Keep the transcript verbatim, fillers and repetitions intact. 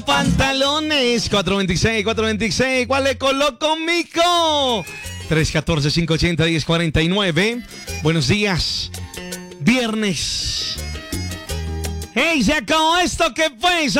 Pantalones, cuatro veintiséis, cuatro veintiséis, ¿cuál le coloco, mico? tres uno cuatro, cinco ocho cero, uno cero cuatro nueve. Buenos días. Viernes. ¡Hey! Se acabó esto, ¿qué pues?